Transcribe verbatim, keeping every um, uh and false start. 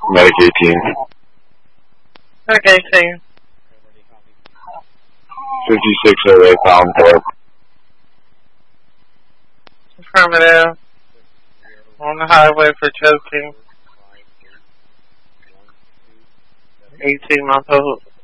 Medic eighteen. Medic eighteen. fifty-six oh eight pound park. Affirmative. On the highway for choking. eighteen month old.